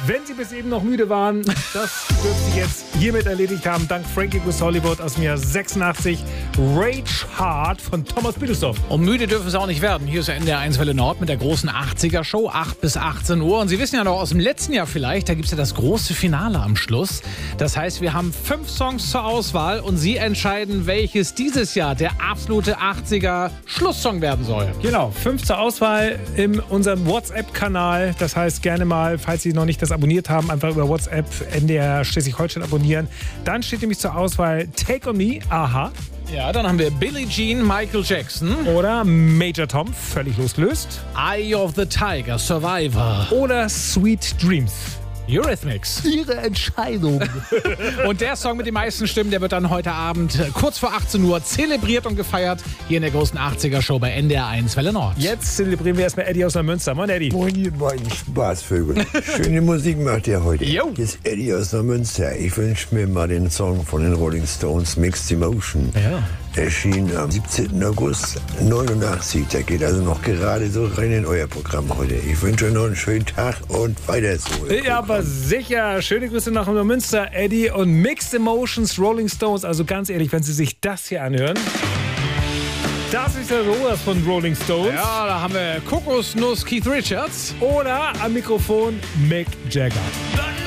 Wenn Sie bis eben noch müde waren, das wird sich jetzt hiermit erledigt haben. Dank Frankie Goes Hollywood aus dem Jahr 86. Rage Hard von Thomas Bittersdorf. Und müde dürfen Sie auch nicht werden. Hier ist der NDR 1 Welle Nord mit der großen 80er-Show, 8 bis 18 Uhr. Und Sie wissen ja noch aus dem letzten Jahr vielleicht, da gibt es ja das große Finale am Schluss. Das heißt, wir haben 5 Songs zur Auswahl und Sie entscheiden, welches dieses Jahr der absolute 80er-Schlusssong werden soll. Genau, 5 zur Auswahl in unserem WhatsApp-Kanal. Das heißt, gerne mal, falls Sie noch nicht das abonniert haben, einfach über WhatsApp NDR Schleswig-Holstein abonnieren. Dann steht nämlich zur Auswahl Take On Me, Aha. Ja, dann haben wir Billie Jean, Michael Jackson. Oder Major Tom, völlig losgelöst. Eye of the Tiger, Survivor. Oder Sweet Dreams. Eurythmics. Ihre Entscheidung. Und der Song mit den meisten Stimmen, der wird dann heute Abend kurz vor 18 Uhr zelebriert und gefeiert hier in der großen 80er-Show bei NDR 1 Welle Nord. Jetzt zelebrieren wir erstmal Eddie aus Neumünster. Moin, Eddie. Moin, ihr beiden Spaßvögel. Schöne Musik macht ihr heute. Jo. Hier ist Eddie aus Neumünster. Ich wünsche mir mal den Song von den Rolling Stones, Mixed Emotion. Ja. Erschien am 17. August 89. Der geht also noch gerade so rein in euer Programm heute. Ich wünsche euch noch einen schönen Tag und weiter so. Ja, aber sicher. Schöne Grüße nach Neumünster, Eddie. Und Mixed Emotions, Rolling Stones. Also ganz ehrlich, wenn Sie sich das hier anhören. Das ist ja sowas von Rolling Stones. Ja, da haben wir Kokosnuss Keith Richards. Oder am Mikrofon Mick Jagger.